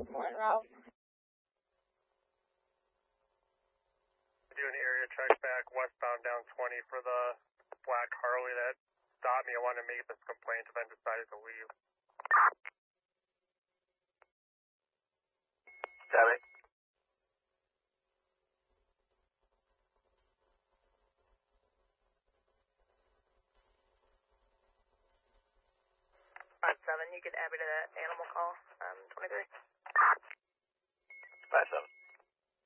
One route. Do an area check back westbound down 20 for the black Harley that stopped me. I wanted to make this complaint and then decided to leave. 7. You could add me to that animal call, 23. 5-7.